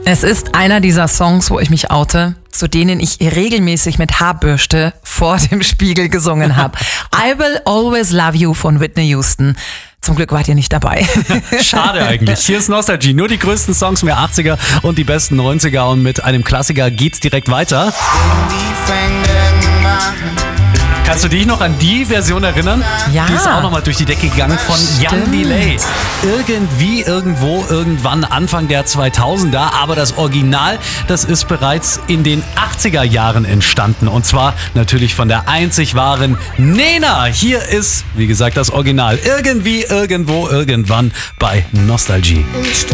Es ist einer dieser Songs, wo ich mich oute, zu denen ich regelmäßig mit Haarbürste vor dem Spiegel gesungen habe. I Will Always Love You von Whitney Houston. Zum Glück wart ihr nicht dabei. Schade eigentlich. Hier ist Nostalgie. Nur die größten Songs mehr 80er und die besten 90er. Und mit einem Klassiker geht's direkt weiter. Kannst du dich noch an die Version erinnern? Ja. Die ist auch nochmal durch die Decke gegangen von Young Delay. Irgendwie, irgendwo, irgendwann Anfang der 2000er. Aber das Original, das ist bereits in den 80er Jahren entstanden. Und zwar natürlich von der einzig wahren Nena. Hier ist, wie gesagt, das Original. Irgendwie, irgendwo, irgendwann bei Nostalgie.